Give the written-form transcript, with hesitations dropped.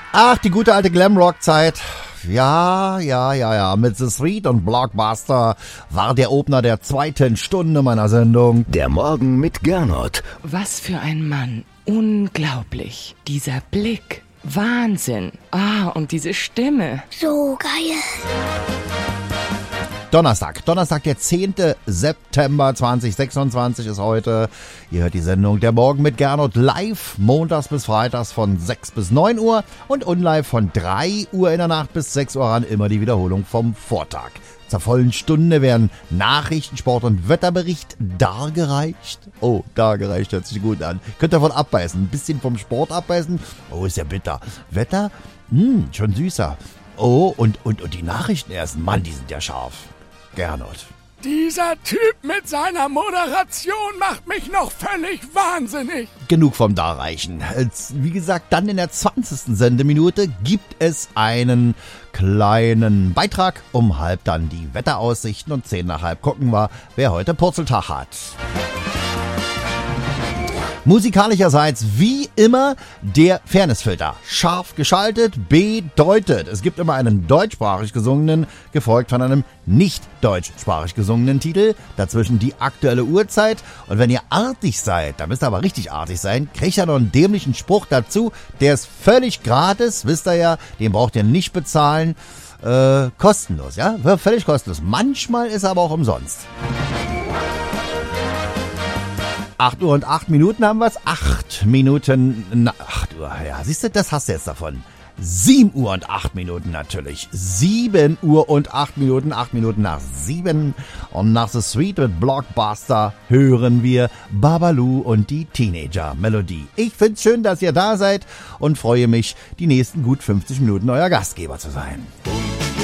Ach, die gute alte Glamrock-Zeit. Ja. Mit The Street und Blockbuster war der Opener der 2. Stunde meiner Sendung. Der Morgen mit Gernot. Was für ein Mann. Unglaublich. Dieser Blick. Wahnsinn. Und diese Stimme. So geil. Donnerstag, der 10. September 2026 ist heute. Ihr hört die Sendung Der Morgen mit Gernot live, montags bis freitags von 6 bis 9 Uhr und unlive von 3 Uhr in der Nacht bis 6 Uhr an, immer die Wiederholung vom Vortag. Zur vollen Stunde werden Nachrichten, Sport und Wetterbericht dargereicht. Oh, dargereicht hört sich gut an. Könnt ihr davon abbeißen, ein bisschen vom Sport abbeißen. Oh, ist ja bitter. Wetter? Schon süßer. Oh, und die Nachrichten erst. Mann, die sind ja scharf. Gernot. Dieser Typ mit seiner Moderation macht mich noch völlig wahnsinnig. Genug vom Darreichen. Wie gesagt, dann in der 20. Sendeminute gibt es einen kleinen Beitrag. Um halb dann die Wetteraussichten und 10 nach halb gucken wir, wer heute Purzeltag hat. Musikalischerseits wie immer der Fairnessfilter. Scharf geschaltet bedeutet, es gibt immer einen deutschsprachig gesungenen, gefolgt von einem nicht deutschsprachig gesungenen Titel. Dazwischen die aktuelle Uhrzeit. Und wenn ihr artig seid, da müsst ihr aber richtig artig sein, kriegt ihr noch einen dämlichen Spruch dazu. Der ist völlig gratis, wisst ihr ja, den braucht ihr nicht bezahlen. Kostenlos, ja? Völlig kostenlos. Manchmal ist er aber auch umsonst. 8 Uhr und 8 Minuten haben wir es. 8 Minuten nach 8 Uhr. Ja, siehst du, das hast du jetzt davon. 7 Uhr und 8 Minuten natürlich. 7 Uhr und 8 Minuten. 8 Minuten nach 7. Und nach The Street mit Blockbuster hören wir Babalu und die Teenager-Melodie. Ich find's schön, dass ihr da seid und freue mich, die nächsten gut 50 Minuten euer Gastgeber zu sein.